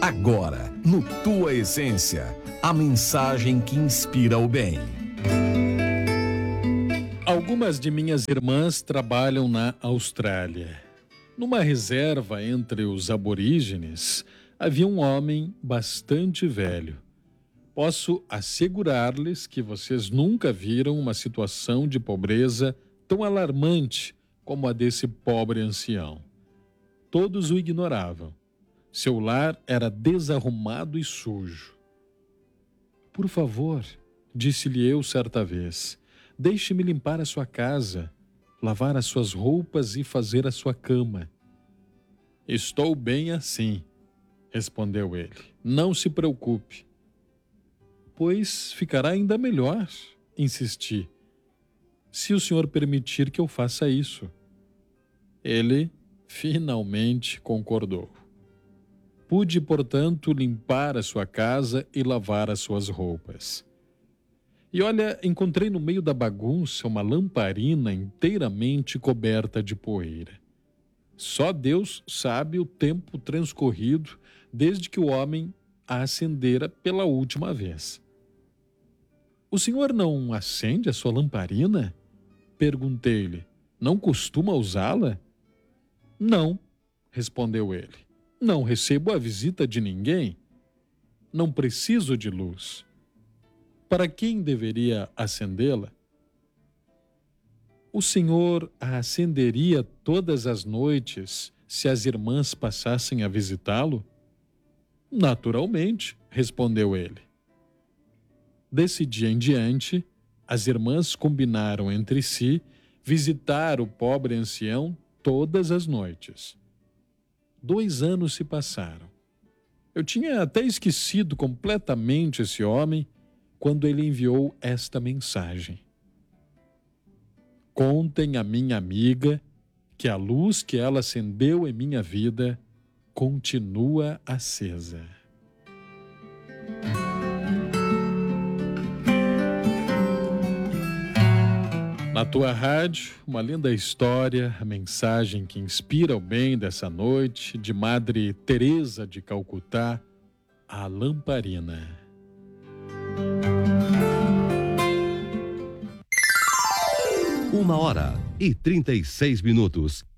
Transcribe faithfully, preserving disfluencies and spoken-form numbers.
Agora, no Tua Essência, a mensagem que inspira o bem. Algumas de minhas irmãs trabalham na Austrália. Numa reserva entre os aborígenes, havia um homem bastante velho. Posso assegurar-lhes que vocês nunca viram uma situação de pobreza tão alarmante como a desse pobre ancião. Todos o ignoravam. Seu lar era desarrumado e sujo. Por favor, disse-lhe eu certa vez, deixe-me limpar a sua casa, lavar as suas roupas e fazer a sua cama. Estou bem assim, respondeu ele. Não se preocupe. Pois ficará ainda melhor, insisti, se o senhor permitir que eu faça isso. Ele finalmente concordou. Pude, portanto, limpar a sua casa e lavar as suas roupas. E olha, encontrei no meio da bagunça uma lamparina inteiramente coberta de poeira. Só Deus sabe o tempo transcorrido desde que o homem a acendera pela última vez. O senhor não acende a sua lamparina? Perguntei-lhe. Não costuma usá-la? Não, respondeu ele. Não recebo a visita de ninguém. Não preciso de luz. Para quem deveria acendê-la? O senhor a acenderia todas as noites se as irmãs passassem a visitá-lo? Naturalmente, respondeu ele. Desse dia em diante, as irmãs combinaram entre si visitar o pobre ancião todas as noites. Dois anos se passaram. Eu tinha até esquecido completamente esse homem quando ele enviou esta mensagem. Contem à minha amiga que a luz que ela acendeu em minha vida continua acesa. Na tua rádio, uma linda história, a mensagem que inspira o bem dessa noite, de Madre Teresa de Calcutá, a lamparina. Uma hora e trinta e seis minutos.